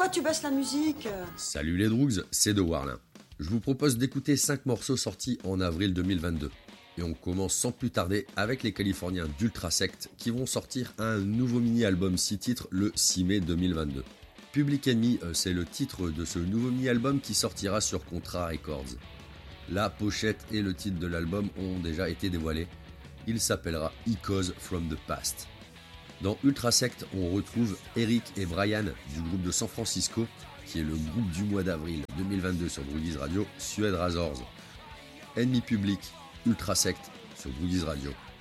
pourquoi tu baisses la musique? Salut les Droogs, c'est The Warlin. Je vous propose d'écouter 5 morceaux sortis en avril 2022. Et on commence sans plus tarder avec les Californiens d'Ultrasect qui vont sortir un nouveau mini-album 6 titres le 6 mai 2022. Public Enemy, c'est le titre de ce nouveau mini-album qui sortira sur Contra Records. La pochette et le titre de l'album ont déjà été dévoilés. Il s'appellera Echoes from the Past. Dans Ultrasect, on retrouve Eric et Brian du groupe de San Francisco, qui est le groupe du mois d'avril 2022 sur Droogies Radio, Suede Razors. Ennemi Public, Ultrasect sur Droogies Radio.